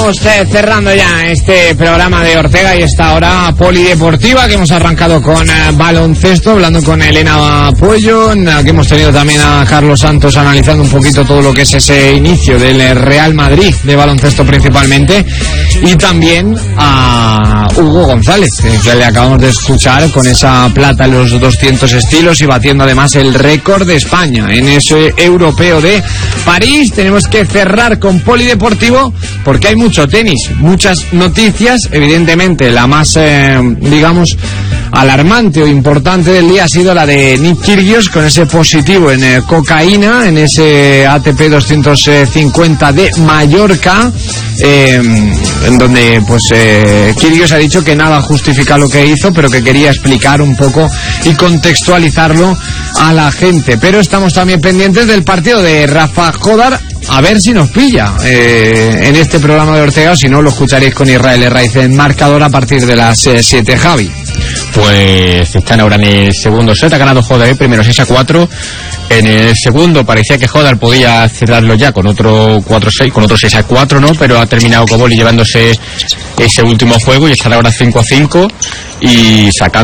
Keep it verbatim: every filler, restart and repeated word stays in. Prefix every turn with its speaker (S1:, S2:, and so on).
S1: estamos eh, cerrando ya este programa de Ortega y esta hora polideportiva que hemos arrancado con eh, baloncesto, hablando con Elena Puello, que hemos tenido también a Carlos Santos analizando un poquito todo lo que es ese inicio del Real Madrid de baloncesto principalmente, y también a Hugo González, que le acabamos de escuchar con esa plata en los doscientos estilos y batiendo además el récord de España en ese europeo de París. Tenemos que cerrar con polideportivo porque hay mucho tenis, muchas noticias. Evidentemente la más eh, digamos alarmante o importante del día ha sido la de Nick Kyrgios con ese positivo en eh, cocaína en ese A T P doscientos cincuenta de Mallorca, eh, en donde pues eh, Kyrgios ha dicho que nada justifica lo que hizo, pero que quería explicar un poco y contextualizarlo a la gente. Pero estamos también pendientes del partido de Rafa Jodar, a ver si nos pilla eh, en este programa de Ortega, o si no lo escucharéis con Israel Herraiz en marcador a partir de las eh, siete. Javi.
S2: Pues están ahora en el segundo set, ha ganado Jodar primero seis a cuatro. En el segundo parecía que Jodar podía cerrarlo ya con otro cuatro seis, con otro seis a cuatro, ¿no? Pero ha terminado Cobolli llevándose ese último juego y están ahora cinco a cinco y sacando